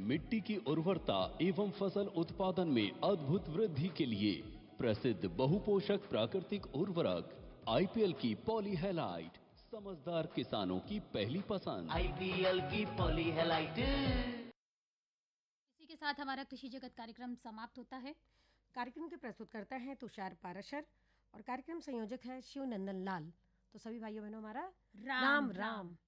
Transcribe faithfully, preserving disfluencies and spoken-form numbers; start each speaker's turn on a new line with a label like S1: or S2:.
S1: मिट्टी की उर्वरता एवं फसल उत्पादन में अद्भुत वृद्धि के लिए प्रसिद्ध बहुपोषक प्राकृतिक उर्वरक आईपीएल की पॉली हैलाइट समझदार किसानों की पहली पसंद।
S2: आईपीएल की पॉली हैलाइट।
S3: इसी के साथ हमारा कृषि जगत कार्यक्रम समाप्त होता है।
S4: कार्यक्रम के प्रस्तुतकर्ता हैं तुषार पाराशर और कार्यक्रम संयोजक है शिव नंदन लाल। तो सभी भाइयों बहनों हमारा
S3: राम
S4: राम,
S3: राम।
S4: राम।